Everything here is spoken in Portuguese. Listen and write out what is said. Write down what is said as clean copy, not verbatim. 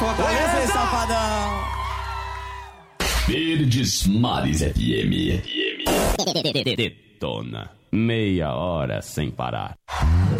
Fortaleza, safadão. Verdes Mares FM. Detona. Meia hora sem parar.